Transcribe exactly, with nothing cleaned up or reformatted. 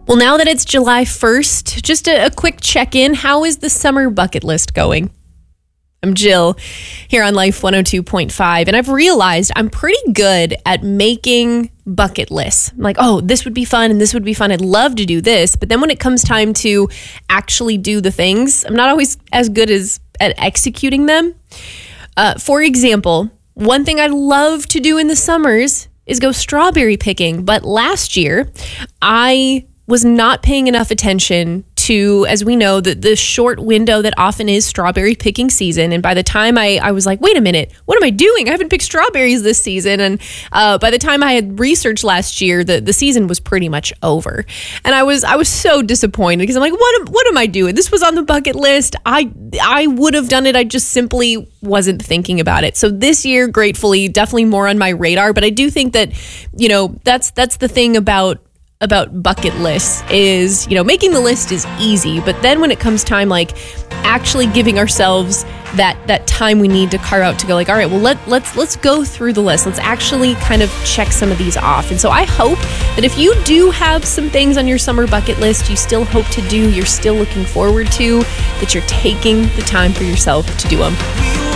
Well, now that it's July first, just a, a quick check-in. How is the summer bucket list going? I'm Jill here on Life one oh two point five, and I've realized I'm pretty good at making bucket lists. I'm like, oh, this would be fun and this would be fun. I'd love to do this. But then when it comes time to actually do the things, I'm not always as good as at executing them. Uh, for example, one thing I love to do in the summers is go strawberry picking. But last year, I was not paying enough attention to, as we know, the, the short window that often is strawberry picking season. And by the time I, I was like, wait a minute, what am I doing? I haven't picked strawberries this season. And uh, by the time I had researched last year, the, the season was pretty much over. And I was I was so disappointed because I'm like, what am, what am I doing? This was on the bucket list. I I would have done it. I just simply wasn't thinking about it. So this year, gratefully, definitely more on my radar. But I do think that, you know, that's that's the thing about about bucket lists is, you know, making the list is easy, but then when it comes time, like actually giving ourselves that that time we need to carve out to go like, all right, well, let, let's let's go through the list. Let's actually kind of check some of these off. And so I hope that if you do have some things on your summer bucket list you still hope to do, you're still looking forward to, that you're taking the time for yourself to do them.